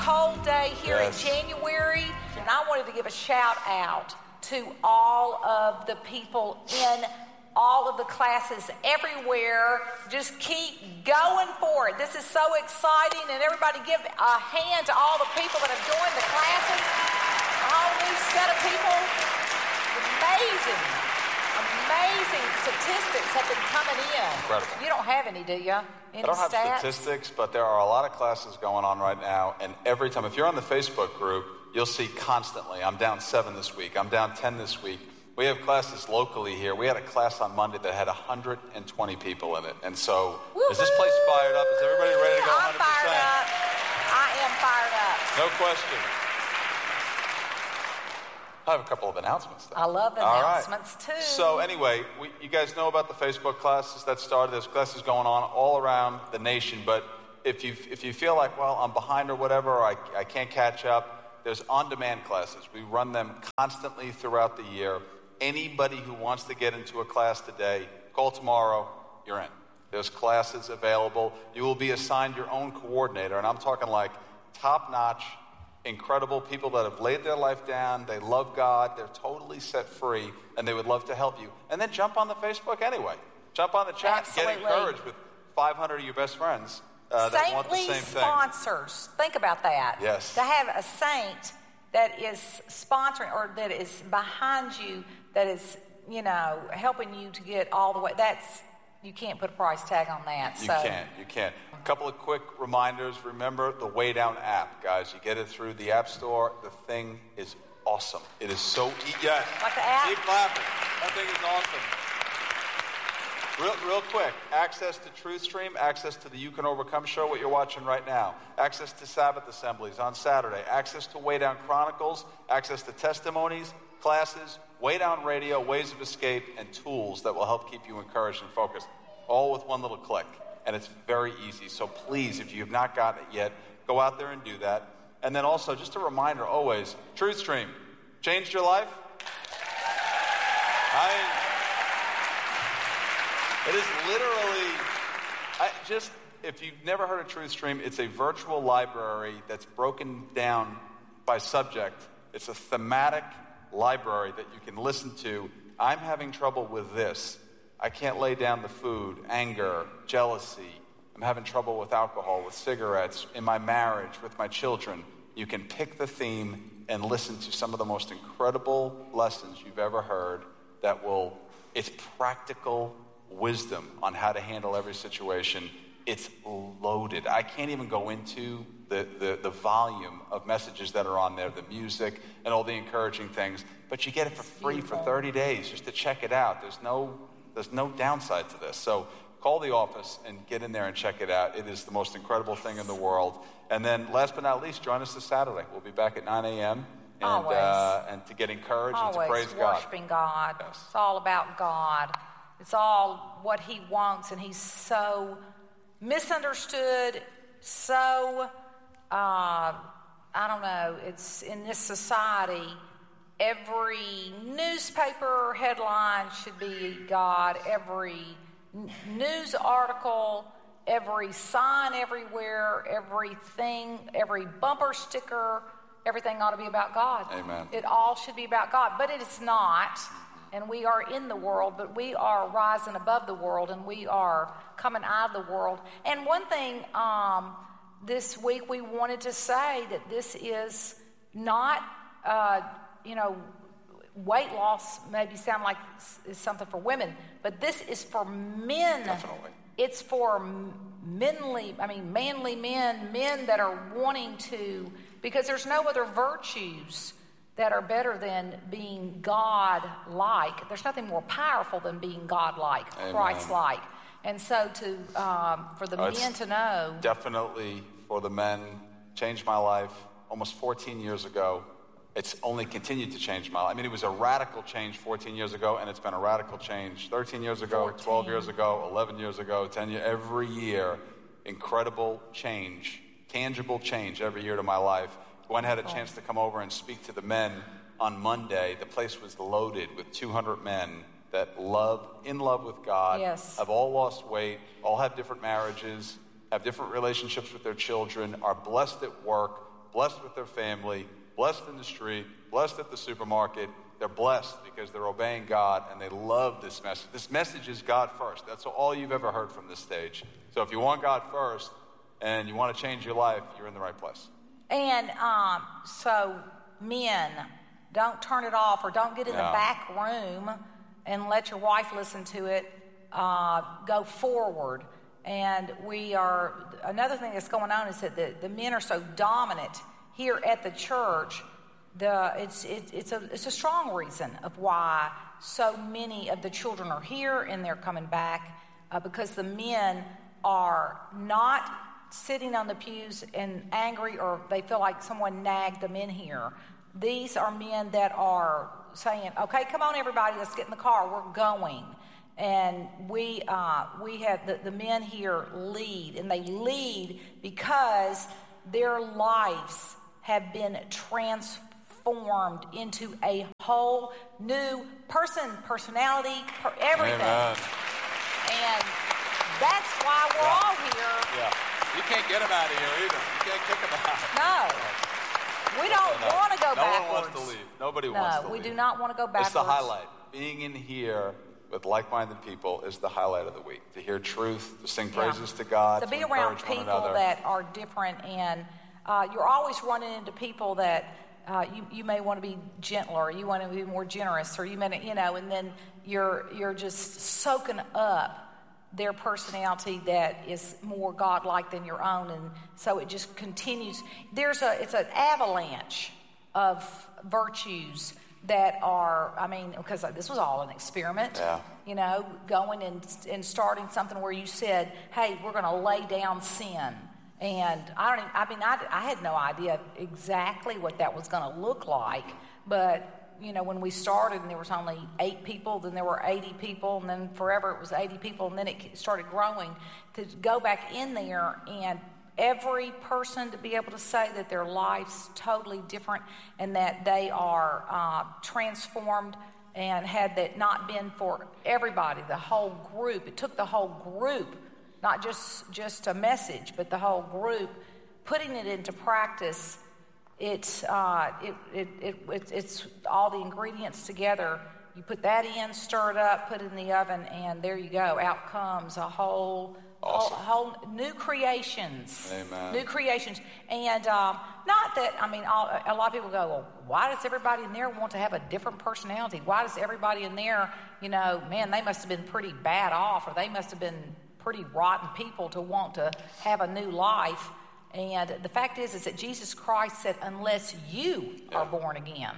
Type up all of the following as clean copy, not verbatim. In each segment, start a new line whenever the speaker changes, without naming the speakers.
cold day here in January, and I wanted to give a shout out to all of the people in all of the classes everywhere. Just keep going for it. This is so exciting, and everybody give a hand to all the people that have joined the classes. A whole new set of people. Amazing statistics have been coming in.
Incredible.
You don't have any, do you? Any
I don't have
stats?
statistics, but there are a lot of classes going on right now, and every time, if you're on the Facebook group, you'll see constantly, I'm down 7 this week, I'm down 10 this week. We have classes locally here. We had a class on Monday that had 120 people in it. And so,
Woo-hoo!
Is this place fired up? Is everybody ready to go 100%?
I'm fired up. I am fired up.
No question. I have a couple of announcements, though.
I love announcements, too.
So anyway, you guys know about the Facebook classes that started. There's classes going on all around the nation. But if you feel like, well, I'm behind or whatever, or I can't catch up, there's on-demand classes. We run them constantly throughout the year. Anybody who wants to get into a class today, call tomorrow, you're in. There's classes available. You will be assigned your own coordinator, and I'm talking like top-notch, incredible people that have laid their life down. They love God. They're totally set free, and they would love to help you. And then jump on the Facebook anyway. Jump on the chat.
Absolutely.
Get encouraged with 500 of your best friends that want the same thing.
Sponsors. Think about that.
Yes.
To have a saint that is sponsoring or that is behind you, that is, helping you to get all the way. You can't put a price tag on that.
You can't. A couple of quick reminders. Remember the Way Down app, guys. You get it through the App Store. The thing is awesome. It is so yes.
Like the app?
Keep clapping. That thing is awesome. Real quick. Access to TruthStream. Access to the You Can Overcome show, what you're watching right now. Access to Sabbath assemblies on Saturday. Access to Way Down Chronicles. Access to testimonies, classes, Way Down Radio, ways of escape, and tools that will help keep you encouraged and focused. All with one little click. And it's very easy. So please, if you have not gotten it yet, go out there and do that. And then also, just a reminder always, TruthStream, changed your life? It is literally, if you've never heard of TruthStream, it's a virtual library that's broken down by subject. It's a thematic library that you can listen to. I'm having trouble with this. I can't lay down the food, anger, jealousy. I'm having trouble with alcohol, with cigarettes, in my marriage, with my children. You can pick the theme and listen to some of the most incredible lessons you've ever heard it's practical wisdom on how to handle every situation. It's loaded. I can't even go into the volume of messages that are on there, the music and all the encouraging things, but you get it for free for 30 days just to check it out. There's no downside to this. So call the office and get in there and check it out. It is the most incredible thing in the world. And then last but not least, join us this Saturday. We'll be back at 9 a.m. And to get encouraged and to praise God.
Worshiping God.
Yes.
It's all about God. It's all what He wants, and He's so misunderstood, so, it's in this society, every newspaper headline should be God, every news article, every sign everywhere, everything, every bumper sticker, everything ought to be about God.
Amen.
It all should be about God, but it is not. And we are in the world, but we are rising above the world, and we are coming out of the world. And one thing this week we wanted to say that this is not, weight loss maybe sound like it's something for women, but this is for men.
Definitely.
It's for manly men that are wanting to, because there's no other virtues that are better than being God-like. There's nothing more powerful than being God-like, Christ-like. And so for the men to know.
Definitely for the men, changed my life almost 14 years ago. It's only continued to change my life. I mean, it was a radical change 14 years ago, and it's been a radical change 13 years ago, 12 years ago, 11 years ago, 10 years. Every year, incredible change, tangible change every year to my life. Gwen had a chance to come over and speak to the men on Monday. The place was loaded with 200 men that in love with God, have all lost weight, all have different marriages, have different relationships with their children, are blessed at work, blessed with their family, blessed in the street, blessed at the supermarket. They're blessed because they're obeying God, and they love this message. This message is God first. That's all you've ever heard from this stage. So if you want God first and you want to change your life, you're in the right place.
And so men, don't turn it off or don't get in the back room and let your wife listen to it. Go forward. And another thing that's going on is that the men are so dominant here at the church. It's a strong reason of why so many of the children are here and they're coming back, because the men are not sitting on the pews and angry or they feel like someone nagged them in here. These are men that are saying, okay, come on everybody, let's get in the car, we're going. And we have the men here lead, and they lead because their lives have been transformed into a whole new personality, everything.
Amen.
And that's why we're all here.
Yeah. You can't get them out of here either. You can't kick them out.
No. We don't want to go backwards.
No one wants to leave. Nobody wants to leave.
No, we do not want to go backwards.
It's the highlight. Being in here with like-minded people is the highlight of the week. To hear truth, to sing praises to God,
to be around people that are different, and you're always running into people that you may want to be gentler, you want to be more generous, or you may, and then you're just soaking up their personality that is more God-like than your own, and so it just continues. It's an avalanche of virtues that are, because this was all an experiment, going and starting something where you said, hey, we're going to lay down sin. And I had no idea exactly what that was going to look like, but when we started and there was only 8 people, then there were 80 people, and then forever it was 80 people, and then it started growing. To go back in there and every person to be able to say that their life's totally different and that they are transformed, and had that not been for everybody, the whole group, it took the whole group, not just a message, but the whole group, putting it into practice. It's all the ingredients together. You put that in, stir it up, put it in the oven, and there you go. Out comes a whole new creations.
Amen.
New creations. And not that, a lot of people go, well, why does everybody in there want to have a different personality? Why does everybody in there, man, they must have been pretty bad off, or they must have been pretty rotten people to want to have a new life. And the fact is that Jesus Christ said, unless you are born again,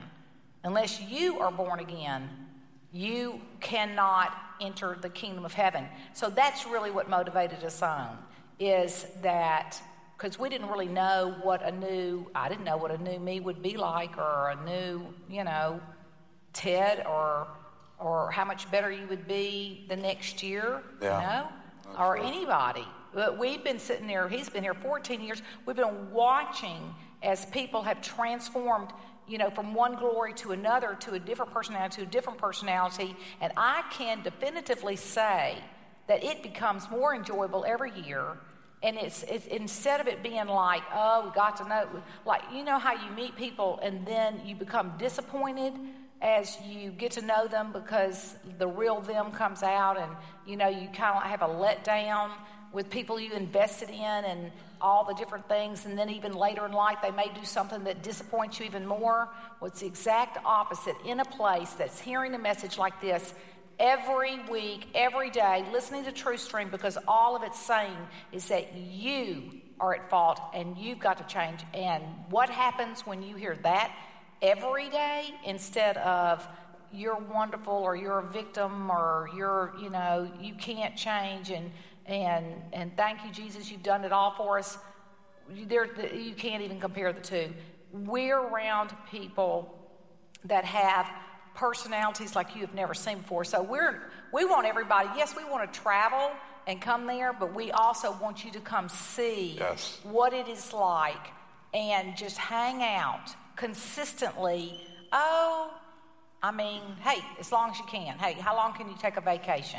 you cannot enter the kingdom of heaven. So that's really what motivated us on, is that, because we didn't really know I didn't know what a new me would be like, or a new, Ted, or how much better you would be the next year, or anybody. But we've been sitting there, he's been here 14 years, we've been watching as people have transformed, from one glory to another, to a different personality, and I can definitively say that it becomes more enjoyable every year. And it's instead of it being like, oh, we got to know, like, how you meet people and then you become disappointed as you get to know them because the real them comes out, and you kind of have a letdown with people you invested in and all the different things, and then even later in life they may do something that disappoints you even more. Well, it's the exact opposite. In a place that's hearing a message like this every week, every day, listening to TruthStream, because all of it's saying is that you are at fault and you've got to change. And what happens when you hear that every day instead of you're wonderful, or you're a victim, or you're, you can't change, and thank you, Jesus, you've done it all for us. You can't even compare the two. We're around people that have personalities like you have never seen before. So we want everybody, yes, we want to travel and come there, but we also want you to come see what it is like and just hang out consistently. Hey, as long as you can. Hey, how long can you take a vacation?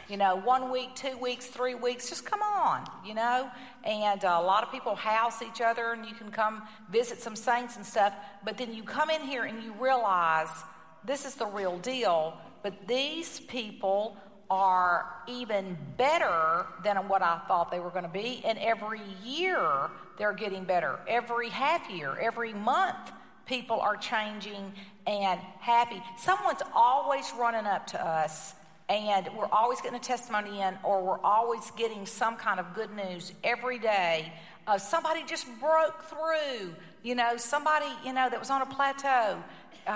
1 week, 2 weeks, 3 weeks, just come on, And a lot of people house each other, and you can come visit some saints and stuff. But then you come in here and you realize this is the real deal. But these people are even better than what I thought they were going to be. And every year they're getting better. Every half year, every month, people are changing and happy. Someone's always running up to us, and we're always getting a testimony in, or we're always getting some kind of good news every day. Somebody just broke through, somebody, that was on a plateau.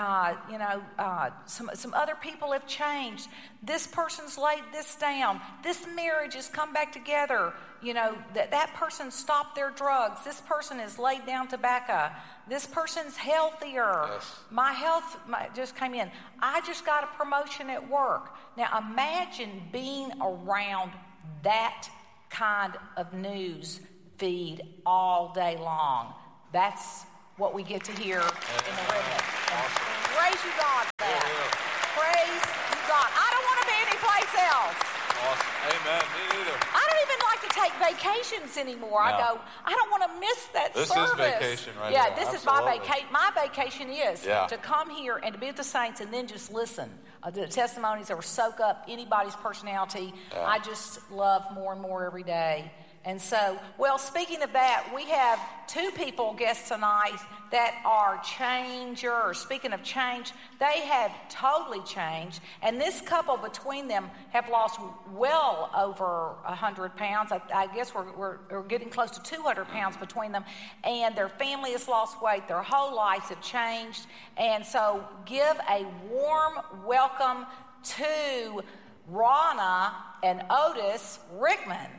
Some other people have changed. This person's laid this down. This marriage has come back together. That person stopped their drugs. This person has laid down tobacco. This person's healthier.
Yes.
My health just came in. I just got a promotion at work. Now imagine being around that kind of news feed all day long. That's what we get to hear in the ribbon.
Awesome.
Praise you, God, for that.
Yeah.
Praise you, God. I don't want to be anyplace else.
Awesome. Amen. Me neither.
I don't even like to take vacations anymore.
No.
I go, I don't want to miss that
This
service.
is vacation right
Yeah,
here.
this is my
Absolutely.
vacation. My vacation is
Yeah.
to come here and to be with the saints and then just listen. The testimonies that will soak up anybody's personality.
Yeah.
I just love more and more every day. And so, speaking of that, we have 2 people guests tonight that are changers. Speaking of change, they have totally changed. And this couple between them have lost well over 100 pounds. I guess we're getting close to 200 pounds between them. And their family has lost weight. Their whole lives have changed. And so give a warm welcome to Ronna and Otis Rickman.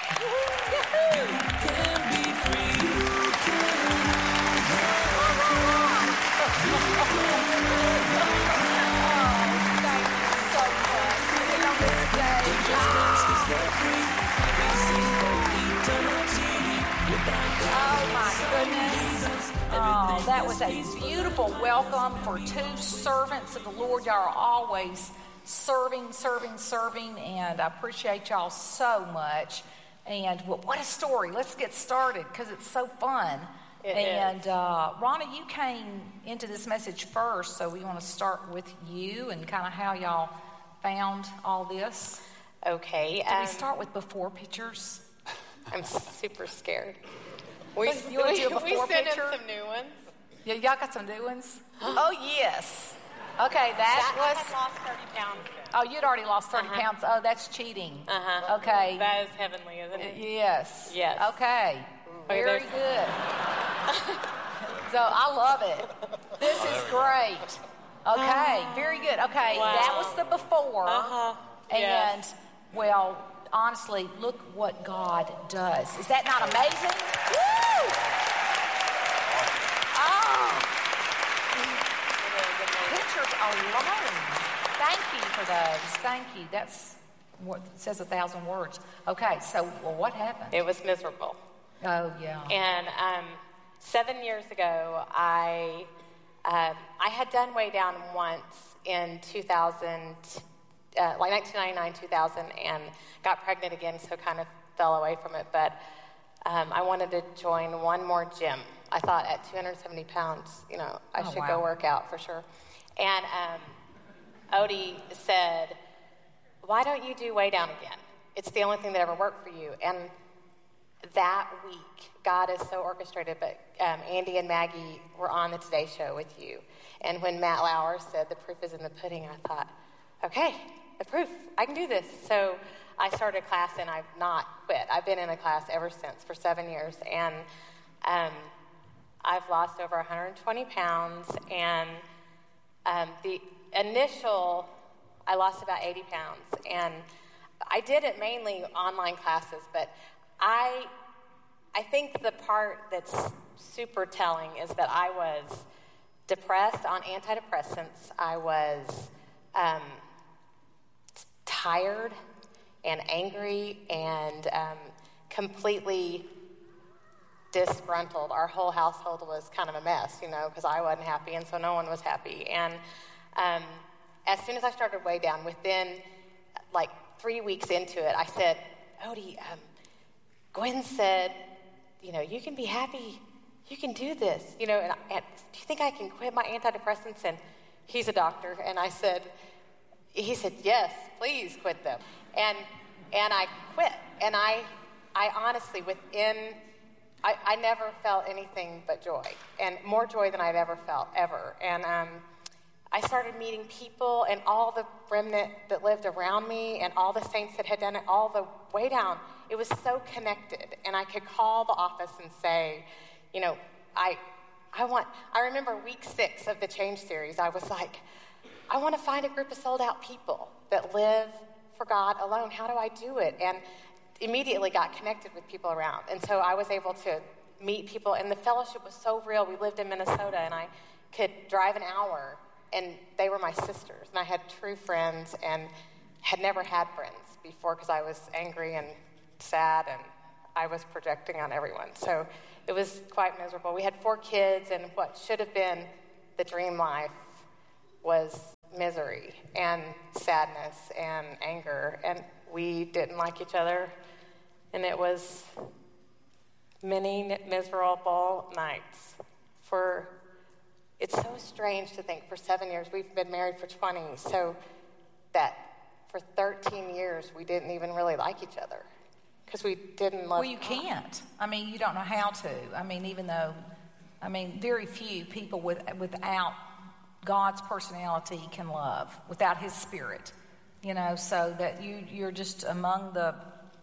Oh my goodness. Oh, that was a beautiful welcome for 2 servants of the Lord. Y'all are always serving, and I appreciate y'all so much. And what a story. Let's get started because it's so fun. Ronna, you came into this message first, so we want to start with you and kind of how y'all found all this.
Okay.
Can we start with before pictures?
I'm super scared.
You want to do a before
sent
picture?
in some new ones.
Yeah, y'all got some new ones? Oh, yes. Okay, that was...
I had lost 30 pounds then.
Oh, you'd already lost 30 pounds. Oh, that's cheating. Okay.
That is heavenly, isn't it?
Yes.
Yes.
Okay. Very good. So I love it. This is great. Okay. Very good. Okay.
Wow.
That was the before. And,
Yes.
honestly, look what God does. Is that not amazing? Woo! Oh. Pictures alone. Thank you for those. Thank you. That's what says 1,000 words. Okay, so what happened?
It was miserable.
Oh, yeah.
And 7 years ago, I had done Way Down once in 1999, 2000, and got pregnant again, so kind of fell away from it. But I wanted to join one more gym. I thought at 270 pounds, I should go work out for sure. And Odie said, why don't you do Way Down again? It's the only thing that ever worked for you. And that week, God is so orchestrated, but Andy and Maggie were on the Today Show with you. And when Matt Lauer said the proof is in the pudding, I thought, okay, the proof, I can do this. So I started a class, and I've not quit. I've been in a class ever since for 7 years. And I've lost over 120 pounds. And the initial, I lost about 80 pounds. And I did it mainly online classes, but I think the part that's super telling is that I was depressed on antidepressants. I was tired and angry and completely disgruntled. Our whole household was kind of a mess, because I wasn't happy, and so no one was happy. And as soon as I started Way Down, within 3 weeks into it, I said, Odie, Gwen said, you can be happy. You can do this. And do you think I can quit my antidepressants? And he's a doctor. And he said, yes, please quit them. And I quit. And I honestly, I never felt anything but joy, and more joy than I've ever felt, ever. And I started meeting people, and all the remnant that lived around me, and all the saints that had done it all the way down. It was so connected, and I could call the office and say, I remember week 6 of the Change series. I was like, I want to find a group of sold-out people that live for God alone. How do I do it? And immediately got connected with people around. And so I was able to meet people, and the fellowship was so real. We lived in Minnesota, and I could drive an hour, and they were my sisters. And I had true friends and had never had friends before because I was angry and sad, and I was projecting on everyone. So it was quite miserable. We had 4 kids, and what should have been the dream life was misery and sadness and anger, and we didn't like each other, and it was many miserable nights. It's so strange to think for 7 years, we've been married for 20, so that for 13 years we didn't even really like each other because we didn't love.
Well, you can't. You don't know how to. Even though, very few people without God's personality can love, without His Spirit, so that you're just among the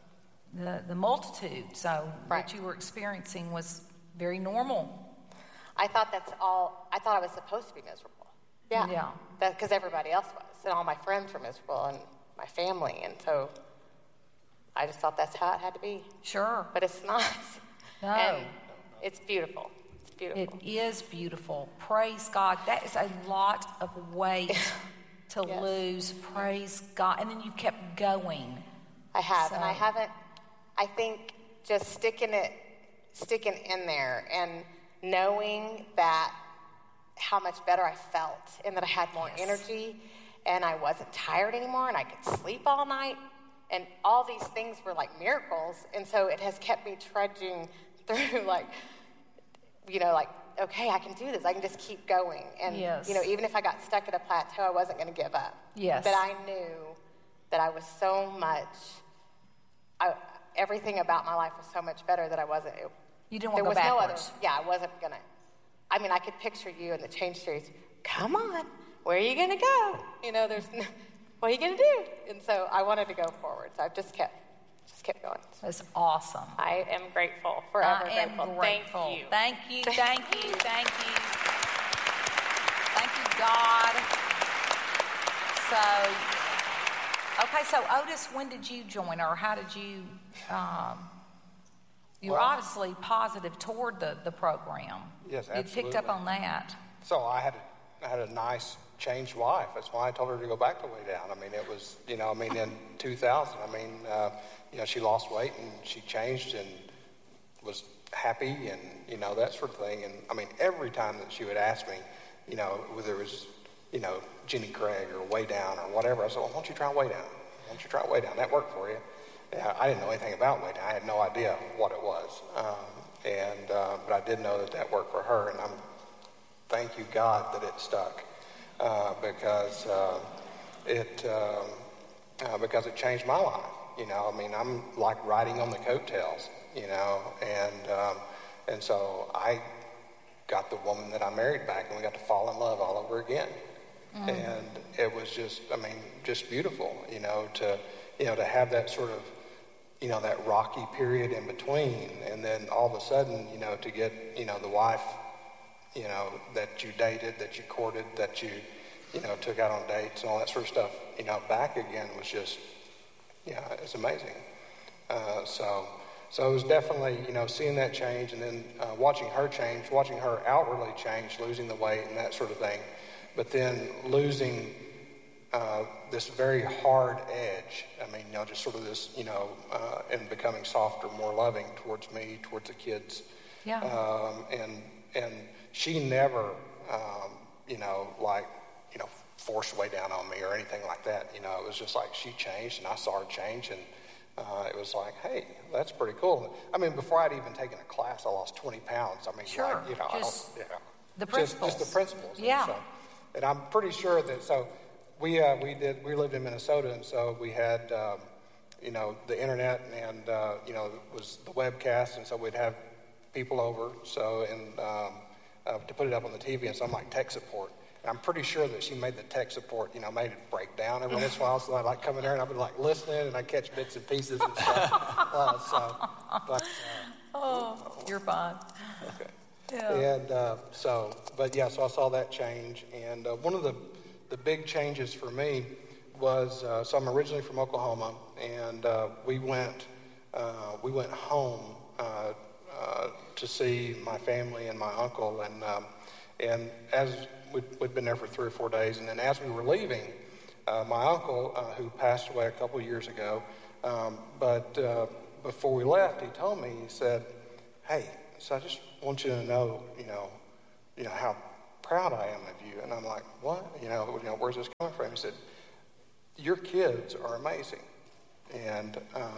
multitude. So
right.
What you were experiencing was very normal.
I thought I thought I was supposed to be miserable. Yeah. Because everybody else was, and all my friends were miserable, and my family, and so I just thought that's how it had to be.
Sure.
But it's not.
No.
And it's beautiful. It's beautiful.
It is beautiful. Praise God. That is a lot of weight to
yes.
lose. Praise God. And then you've kept going.
I have, and I haven't. I think just sticking in there and knowing that how much better I felt, and that I had more
yes.
energy, and I wasn't tired anymore, and I could sleep all night, and all these things were like miracles, and so it has kept me trudging through, okay, I can do this. I can just keep going, and
yes.
Even if I got stuck at a plateau, I wasn't going to give up.
Yes.
But I knew that I was so much. Everything about my life was so much better that I wasn't.
You didn't want to go backwards.
I wasn't going to. I could picture you in the Change series. Come on, where are you going to go? What are you going to do? And so I wanted to go forward. So I've just kept going.
That's awesome.
I am grateful, forever grateful.
Grateful.
Thank
Thank
you.
you, thank you, thank you. Thank you, God. So Otis, when did you join, or how did you, you were obviously positive toward the program.
Yes, absolutely.
You picked up on that.
So I had a nice changed life. That's why I told her to go back to Way Down. It was, in 2000, she lost weight and she changed and was happy and, that sort of thing. And, every time that she would ask me, whether it was, Jenny Craig or Way Down or whatever, I said, well, why don't you try Way Down? Why don't you try Way Down? That worked for you. I didn't know anything about Way Down. I had no idea what it was. But I did know that worked for her, and thank you, God, that it stuck. Because it changed my life. I'm like riding on the coattails, and so I got the woman that I married back, and we got to fall in love all over again. Mm. And it was just beautiful, to have that sort of, that rocky period in between, and then all of a sudden, to get, the wife, that you dated, that you courted, that you, took out on dates and all that sort of stuff, back again was just, it's amazing. So it was definitely, seeing that change, and then watching her change, watching her outwardly change, losing the weight and that sort of thing, but then losing this very hard edge. Just sort of this, and becoming softer, more loving towards me, towards the kids.
Yeah.
And she never, forced way down on me or anything like that. You know, it was just like she changed and I saw her change, and it was like, hey, that's pretty cool. I mean, before I'd even taken a class, I lost 20 pounds. I mean,
sure.
like, you know,
the principles.
Just the principles.
Yeah.
And I'm pretty sure that, so we lived in Minnesota, and so we had, you know, the internet and, you know, it was the webcast, and so we'd have people over, so, and to put it up on the TV, and so I'm like tech support. And I'm pretty sure that she made the tech support, you know, made it break down every once in a while, so I'd like come in there and I'd be like listening, and I'd catch bits and pieces and stuff.
You're fine.
Okay.
Yeah.
And so I saw that change, and one of the big changes for me was, so I'm originally from Oklahoma, and we went home to see my family and my uncle, and as we'd been there for 3 or 4 days, and then as we were leaving, my uncle, who passed away a couple years ago, but before we left, he told me, he said, hey, so I just want you to know, you know how proud I am of you. And I'm like, what? You know, where's this coming from? He said, your kids are amazing. And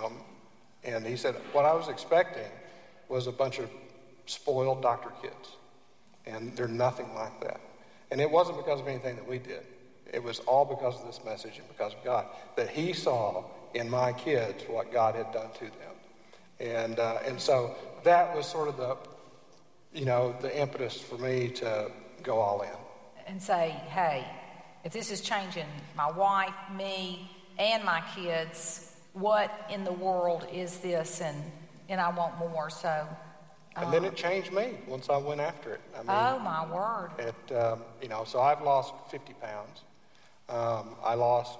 he said, what I was expecting was a bunch of spoiled doctor kids. And they're nothing like that. And it wasn't because of anything that we did. It was all because of this message and because of God, that he saw in my kids what God had done to them. And so that was sort of the, you know, the impetus for me to go all in. And
say, hey, if this is changing my wife, me, and my kids, what in the world is this? And I want more, so...
And then it changed me once I went after it. I mean,
oh, my word.
You know, so I've lost 50 pounds. I lost,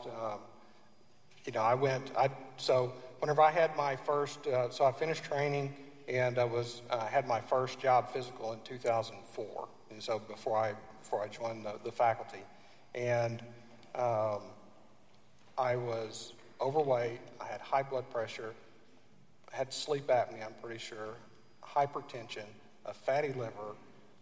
you know, so whenever I had my first, so I finished training and I had my first job physical in 2004. And so before I joined the faculty. And I was overweight, I had high blood pressure, I had sleep apnea, I'm pretty sure, hypertension, a fatty liver,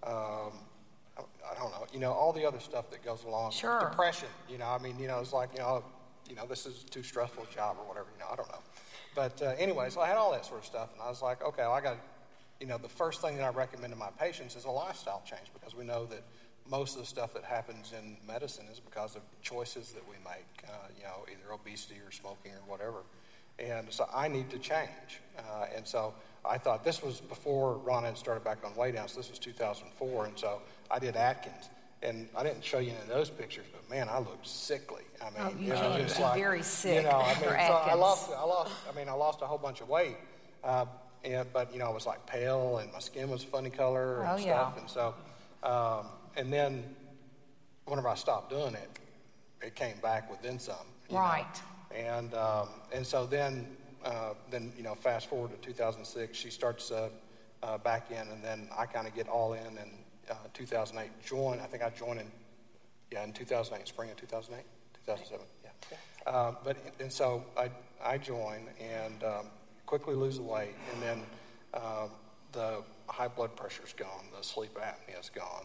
I don't know, you know, all the other stuff that goes along.
Sure.
Depression, you know, I mean, you know, it's like, you know, this is too stressful a job or whatever, you know, I don't know. But anyway, so I had all that sort of stuff, and I was like, okay, well, I got, you know, the first thing that I recommend to my patients is a lifestyle change, because we know that most of the stuff that happens in medicine is because of choices that we make, you know, either obesity or smoking or whatever. And so I need to change. And so I thought, this was before Ron had started back on Weigh Down, so this was 2004, and so I did Atkins. And I didn't show you any of those pictures, but man, I looked sickly. I mean,
you can be like, very sick.
You know, I mean,
for
so
Atkins.
I lost a whole bunch of weight. But you know, I was like pale, and my skin was funny color and stuff. Yeah. And so, and then whenever I stopped doing it, it came back with then some.
Right.
Know? And so then you know, fast forward to 2006, she starts back in, and then I kind of get all in, and 2008 join. I think I joined in 2008, spring of 2008, 2007. Yeah. And so I join and quickly lose the weight, and then the high blood pressure's gone, the sleep apnea's gone,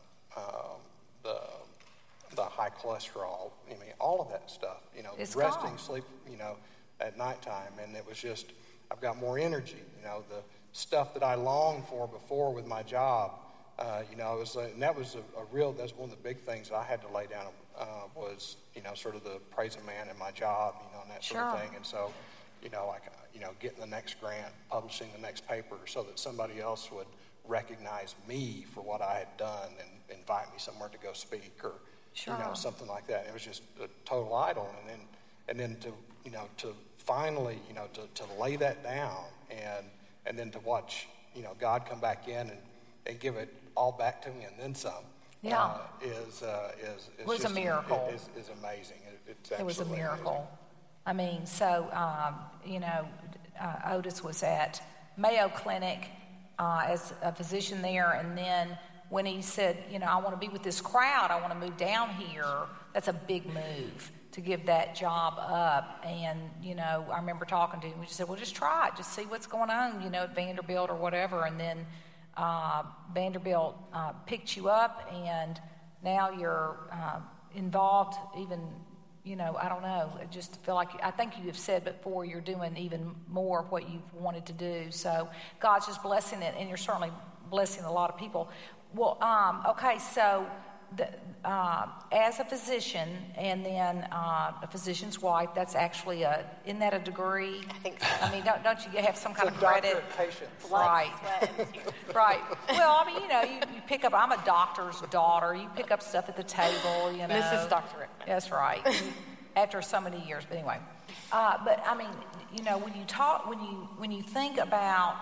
the high cholesterol. I mean, all of that stuff. You know,
it's
resting,
gone.
Sleep. You know, at nighttime, and it was just, I've got more energy. You know, the stuff that I longed for before with my job. You know, it was, and that was that's one of the big things that I had to lay down was, you know, sort of the praising man in my job, you know, and that sort of thing. And so, you know, like, you know, getting the next grant, publishing the next paper so that somebody else would recognize me for what I had done and invite me somewhere to go speak or, you know, something like that. It was just a total idol. And then to, you know, to finally, you know, to lay that down and then to watch, you know, God come back in and give it all back to me and then some. Is
was
just
a miracle.
Is amazing.
It was a miracle. Amazing. I mean, so you know, Otis was at Mayo Clinic as a physician there, and then when he said, you know, I want to be with this crowd, I want to move down here. That's a big move to give that job up. And you know, I remember talking to him. We just said, well, just try it, just see what's going on, you know, at Vanderbilt or whatever, and then. Vanderbilt picked you up, and now you're involved even, I don't know. I just feel like, I think you have said before, you're doing even more of what you've wanted to do. So God's just blessing it, and you're certainly blessing a lot of people. Well, okay, so as a physician and then a physician's wife, that's actually isn't that a degree?
I think so.
I mean, don't you have some kind of
doctorate
credit?
patience.
Right. Right. Well, I mean, you pick up, I'm a doctor's daughter. You pick up stuff at the table,
Mrs. Dr. Rickman.
That's right. After so many years, but anyway. But I mean, when you think about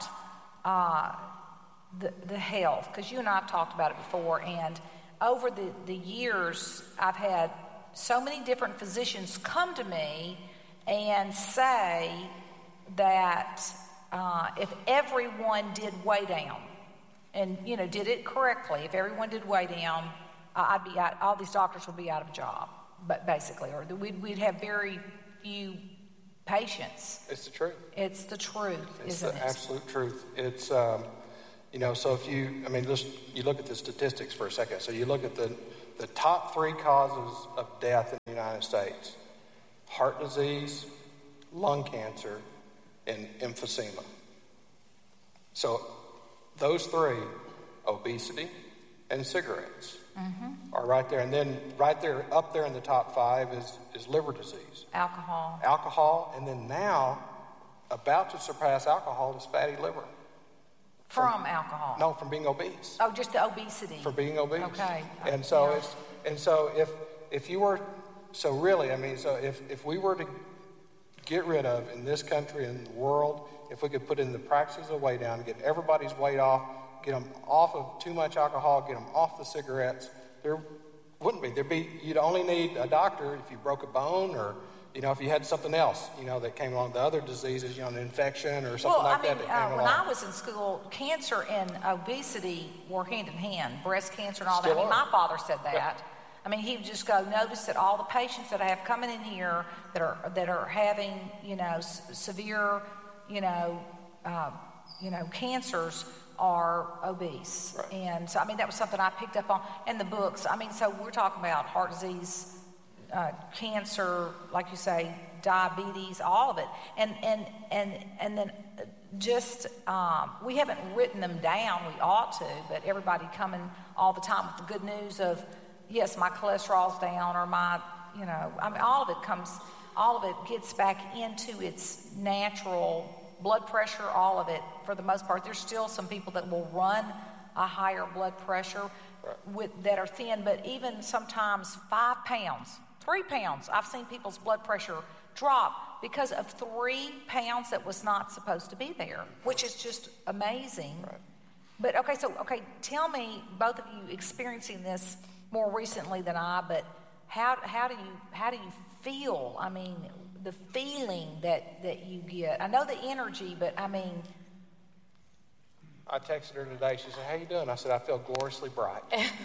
the health, because you and I have talked about it before, and over the years, I've had so many different physicians come to me and say that if everyone did weigh down and, did it correctly, if everyone did weigh down, I'd be out, all these doctors would be out of a job, but basically, or we'd have very few patients.
It's the truth.
It's the truth, isn't it?
It's the absolute truth. It's, so if you look at the statistics for a second. So you look at the top 3 causes of death in the United States: heart disease, lung cancer, and emphysema. So those 3, obesity and cigarettes, are right there. And then right there, up there in the top 5 is liver disease. Alcohol, and then now, about to surpass alcohol, is fatty liver.
From alcohol?
No, from being obese.
Oh, just the obesity.
For being obese.
Okay.
And so if you were, so really, so if we were to get rid of, in this country and the world, if we could put in the practices of weigh down, get everybody's weight off, get them off of too much alcohol, get them off the cigarettes, there wouldn't be. You'd only need a doctor if you broke a bone, or if you had something else, that came along, the other diseases, an infection or something that came along.
When I was in school, cancer and obesity were hand in hand, breast cancer and all that. My father said that. Yeah. He would just go, notice that all the patients that I have coming in here that are having, severe, cancers are obese.
Right.
And so, that was something I picked up on in the books. So we're talking about heart disease, cancer, like you say, diabetes, all of it, and then just we haven't written them down. We ought to, but everybody coming all the time with the good news of, yes, my cholesterol's down, or my, all of it gets back into its natural blood pressure. All of it, for the most part. There's still some people that will run a higher blood pressure that are thin, but even sometimes 5 pounds. 3 pounds, I've seen people's blood pressure drop because of 3 pounds that was not supposed to be there, which is just amazing.
Right.
But tell me, both of you experiencing this more recently than I, but how do you feel? The feeling that you get. I know the energy, but
I texted her today. She said, "How you doing?" I said, "I feel gloriously bright."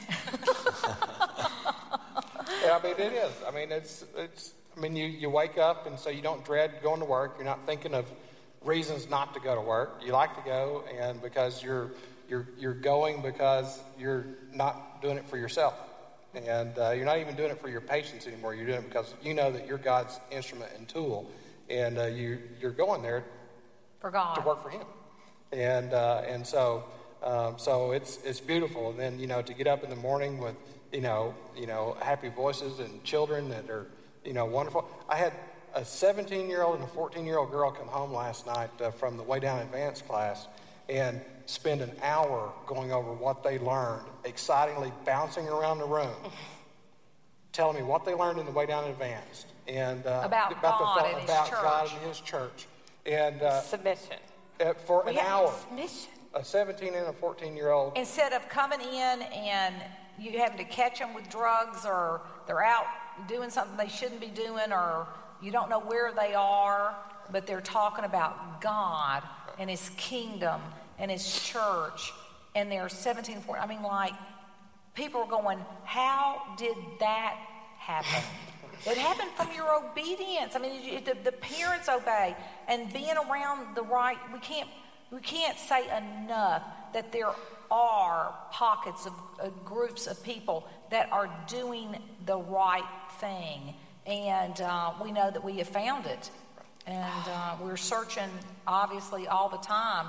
Yeah, it is. It's. You wake up, and so you don't dread going to work. You're not thinking of reasons not to go to work. You like to go, and because you're going because you're not doing it for yourself, and you're not even doing it for your patients anymore. You're doing it because you know that you're God's instrument and tool, and you're going there
for God,
to work for Him, and so it's beautiful. And then to get up in the morning with happy voices and children that are wonderful. I had a 17-year-old and a 14-year-old girl come home last night from the Way Down Advanced class and spend an hour going over what they learned, excitingly bouncing around the room, telling me what they learned in the Way Down Advanced, and
about God
and His church, and
submission
for an hour.
Submission.
A 17 and a 14-year-old.
Instead of coming in and you having to catch them with drugs, or they're out doing something they shouldn't be doing, or you don't know where they are, but they're talking about God and His kingdom and His church, and they're 17, 14. People are going, how did that happen? It happened from your obedience. The parents obey, and being around the right, we can't say enough that there are pockets of groups of people that are doing the right thing. And we know that we have found it. And we're searching, obviously, all the time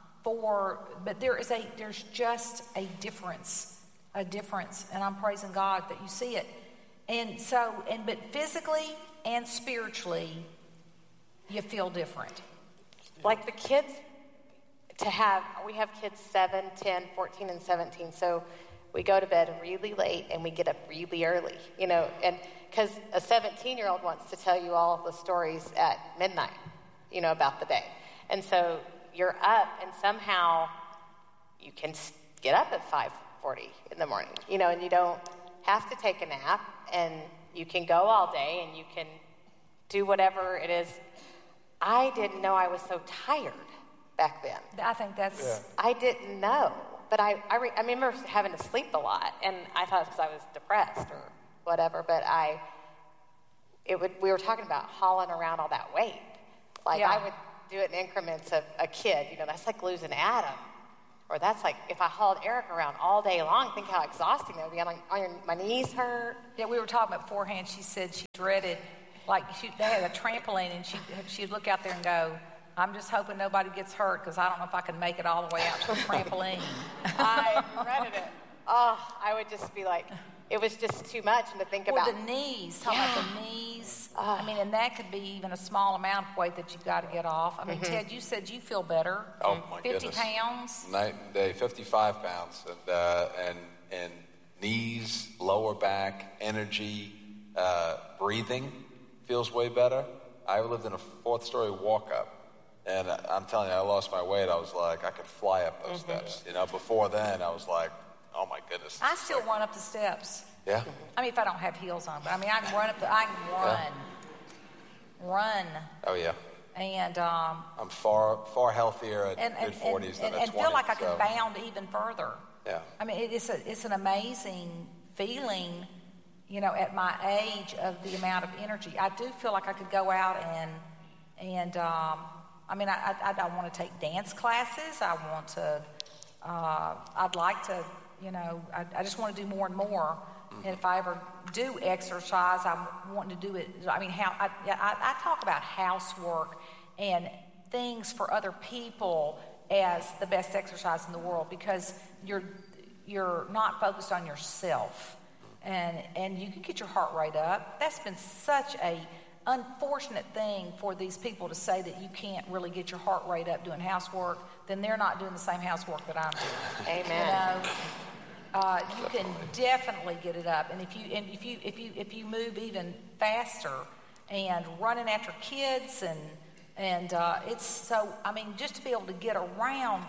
but there's just a difference, and I'm praising God that you see it. But physically and spiritually, you feel different.
Like the kids, we have kids 7, 10, 14, and 17, so we go to bed really late and we get up really early, and because a 17-year-old wants to tell you all of the stories at midnight, about the day. And so you're up, and somehow you can get up at 5:40 in the morning, and you don't have to take a nap, and you can go all day, and you can do whatever it is. I didn't know I was so tired back then.
I think that's... Yeah.
I didn't know, but I remember having to sleep a lot, and I thought it was because I was depressed or whatever, but we were talking about hauling around all that weight. Like, I would do it in increments of a kid. That's like losing Adam. Or that's like if I hauled Eric around all day long, think how exhausting that would be. I'm like, my knees hurt.
Yeah, we were talking about beforehand. She said she dreaded, they had a trampoline, and she'd look out there and go, I'm just hoping nobody gets hurt because I don't know if I can make it all the way out to the trampoline.
I dreaded it. Oh, I would just be like, it was just too much. And to think about
the knees, talking about the knees. And that could be even a small amount of weight that you've got to get off. Ted, you said you feel better.
Oh, my
50
goodness.
pounds?
Night and day, 55 pounds. And knees, lower back, energy, breathing feels way better. I lived in a 4th-story walk-up. And I'm telling you, I lost my weight. I was like, I could fly up those steps. Before then, I was like, oh my goodness.
I still run up the steps.
Yeah?
If I don't have heels on. But I can run I can run.
Yeah.
Run.
Oh, yeah.
And
I'm far healthier at mid-40s than at 20.
And feel like I could bound even further.
Yeah.
It's an amazing feeling, at my age of the amount of energy. I do feel like I could go out and I don't want to take dance classes. I want to, I'd like to, I just want to do more and more. And if I ever do exercise, I'm wanting to do it. I talk about housework and things for other people as the best exercise in the world, because you're not focused on yourself, and you can get your heart rate up. That's been such a unfortunate thing for these people to say that you can't really get your heart rate up doing housework. Then they're not doing the same housework that I'm doing.
Amen.
You can definitely get it up, and if you move even faster and running after kids and it's so. Just to be able to get around,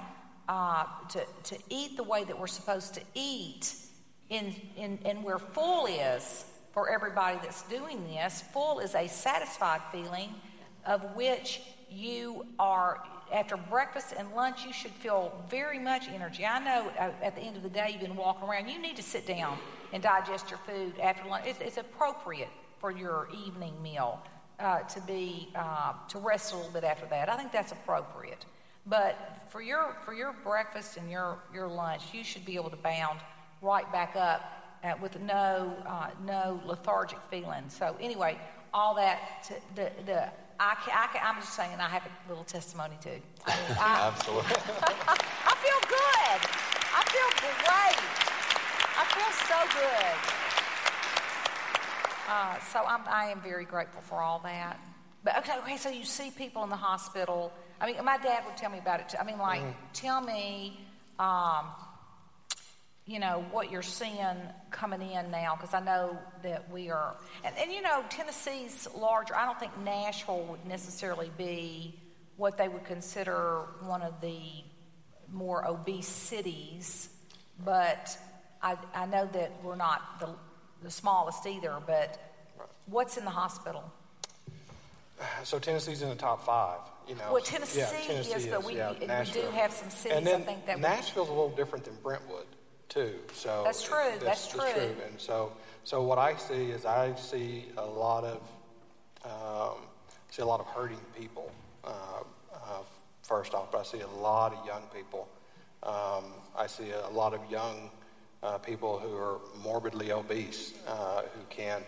to eat the way that we're supposed to eat, and where full is. For everybody that's doing this, full is a satisfied feeling of which you are, after breakfast and lunch, you should feel very much energy. I know at the end of the day, you've been walking around, you need to sit down and digest your food after lunch. It's appropriate for your evening meal to rest a little bit after that. I think that's appropriate. But for your breakfast and your lunch, you should be able to bound right back up with no lethargic feeling. So anyway, all that I'm just saying, I have a little testimony too.
Absolutely.
I feel good. I feel great. I feel so good. I am very grateful for all that. But okay, so you see people in the hospital. My dad would tell me about it too. Tell me. What you're seeing coming in now, because I know that we are, and Tennessee's larger. I don't think Nashville would necessarily be what they would consider one of the more obese cities, but I know that we're not the smallest either. But what's in the hospital?
So Tennessee's in the top 5.
Well, Tennessee is, but we do have some cities.
And then
I think that
Nashville's a little different than Brentwood too. So
that's true. That's true.
And so what I see is I see a lot of hurting people. First off, but I see a lot of young people I see a lot of young people who are morbidly obese, who can't.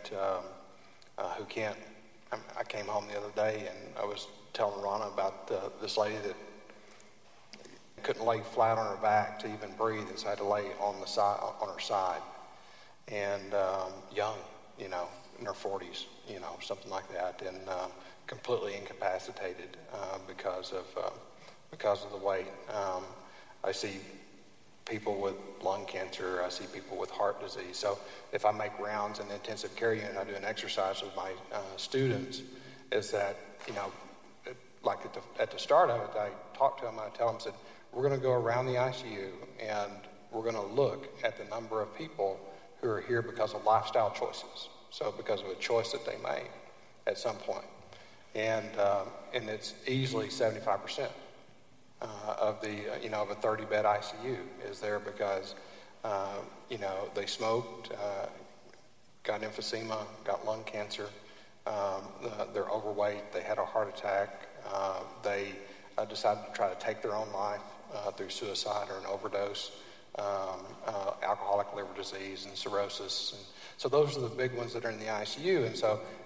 I came home the other day and I was telling Rana about this lady that couldn't lay flat on her back to even breathe, and so I had to lay on the side, on her side. And young, in her 40s, something like that, and completely incapacitated because of the weight. I see people with lung cancer. I see people with heart disease. So if I make rounds in the intensive care unit, I do an exercise with my students, is that, like at the start of it, I talk to them, I tell them, said, we're going to go around the ICU and we're going to look at the number of people who are here because of lifestyle choices. So because of a choice that they made at some point. And it's easily 75%. Of a 30-bed ICU is there because, they smoked, got emphysema, got lung cancer, they're overweight, they had a heart attack, they decided to try to take their own life through suicide or an overdose, alcoholic liver disease and cirrhosis. And so those are the big ones that are in the ICU. And so